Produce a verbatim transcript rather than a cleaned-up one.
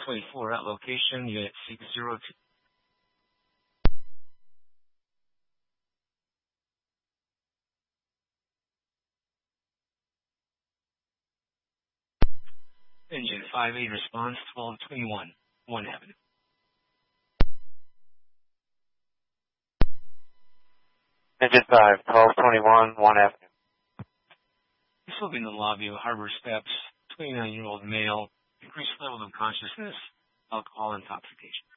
twenty-four at location, unit six zero two. Engine five eight response twelve twenty-one, one Avenue. Engine five, twelve twenty-one, one Avenue. This will be in the lobby of Harbor Steps, twenty-nine-year-old male, increased level of consciousness, alcohol intoxication.